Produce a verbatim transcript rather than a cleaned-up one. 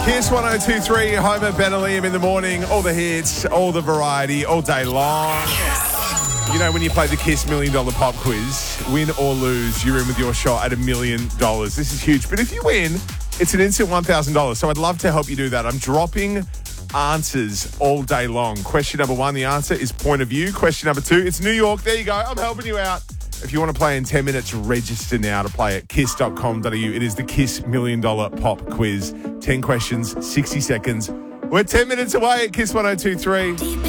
Kiss one oh two three, Homer Ben and Liam in the morning. All the hits, all the variety, all day long. You know, when you play the Kiss Million Dollar Pop Quiz, win or lose, you're in with your shot at a million dollars. This is huge. But if you win, it's an instant one thousand dollars. So I'd love to help you do that. I'm dropping answers all day long. Question number one, the answer is point of view. Question number two, it's New York. There you go. I'm helping you out. If you want to play in ten minutes, register now to play at kiss dot com dot a u. It is the Kiss Million Dollar Pop Quiz. ten questions, sixty seconds. We're ten minutes away at Kiss one oh two three.